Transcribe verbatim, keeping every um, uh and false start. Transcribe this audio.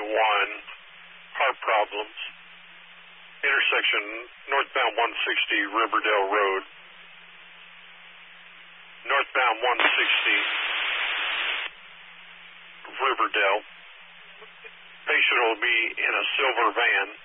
twenty-one, heart problems. Intersection northbound one sixty Riverdale Road. Northbound one sixty Riverdale. Patient will be in a silver van.